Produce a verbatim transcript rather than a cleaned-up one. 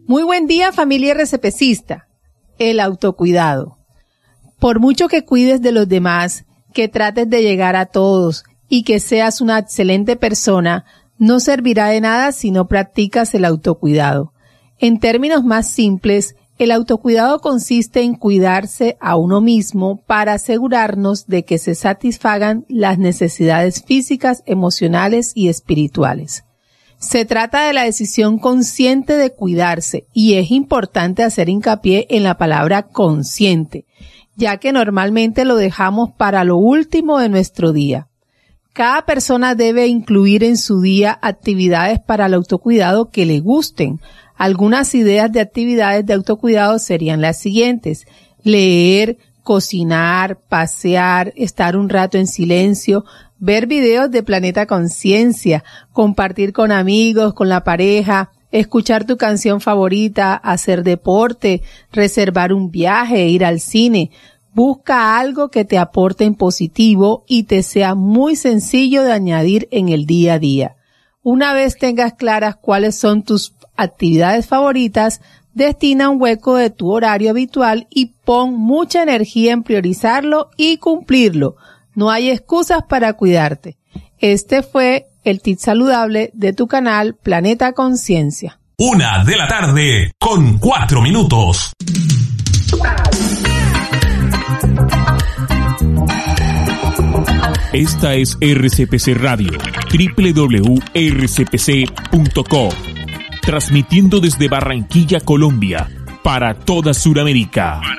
Muy buen día, familia RCPcista. El autocuidado. Por mucho que cuides de los demás, que trates de llegar a todos y que seas una excelente persona, no servirá de nada si no practicas el autocuidado. En términos más simples, el autocuidado consiste en cuidarse a uno mismo para asegurarnos de que se satisfagan las necesidades físicas, emocionales y espirituales. Se trata de la decisión consciente de cuidarse y es importante hacer hincapié en la palabra consciente, ya que normalmente lo dejamos para lo último de nuestro día. Cada persona debe incluir en su día actividades para el autocuidado que le gusten. Algunas ideas de actividades de autocuidado serían las siguientes: leer, cocinar, pasear, estar un rato en silencio, ver videos de Planeta Conciencia, compartir con amigos, con la pareja, escuchar tu canción favorita, hacer deporte, reservar un viaje, ir al cine. Busca algo que te aporte en positivo y te sea muy sencillo de añadir en el día a día. Una vez tengas claras cuáles son tus actividades favoritas, destina un hueco de tu horario habitual y pon mucha energía en priorizarlo y cumplirlo. No hay excusas para cuidarte. Este fue el tip saludable de tu canal Planeta Conciencia. Una de la tarde con cuatro minutos. Esta es R C P C Radio, doble u doble u doble u punto r c p c punto co, transmitiendo desde Barranquilla, Colombia, para toda Sudamérica.